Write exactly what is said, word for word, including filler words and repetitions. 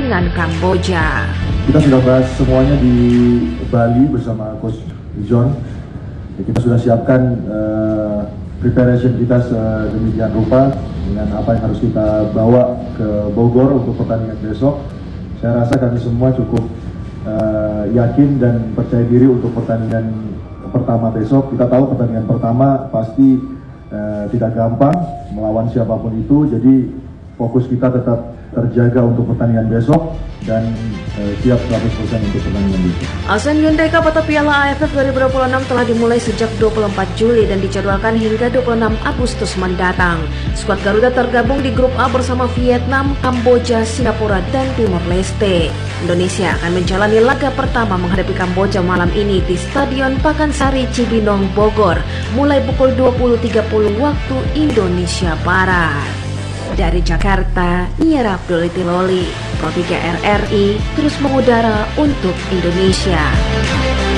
dengan Kamboja. Kita sudah bahas semuanya di Bali bersama Coach John. Kita sudah siapkan uh, preparation kita sedemikian rupa dengan apa yang harus kita bawa ke Bogor untuk pertandingan besok. Saya rasa kami semua cukup uh, yakin dan percaya diri untuk pertandingan pertama besok. Kita tahu pertandingan pertama pasti uh, tidak gampang melawan siapapun itu, jadi fokus kita tetap terjaga untuk pertandingan besok dan uh, siap seratus persen untuk pertandingan besok. Asian Youth Cup atau Piala A F F dua ribu dua puluh enam telah dimulai sejak dua puluh empat Juli dan dijadwalkan hingga dua puluh enam Agustus mendatang. Skuad Garuda tergabung di grup A bersama Vietnam, Kamboja, Singapura, dan Timor Leste. Indonesia akan menjalani laga pertama menghadapi Kamboja malam ini di Stadion Pakansari Cibinong, Bogor, mulai pukul dua puluh tiga puluh waktu Indonesia Barat. Dari Jakarta, Nia Abdul Tiloli, Pro tiga R R I, terus mengudara untuk Indonesia.